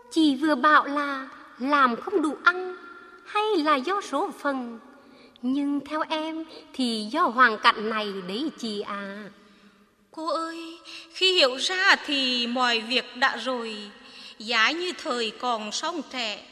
Chị vừa bảo là làm không đủ ăn hay là do số phận, nhưng theo em thì do hoàn cảnh này đấy chị à. Cô ơi, khi hiểu ra thì mọi việc đã rồi. Giá như thời còn sống trẻ,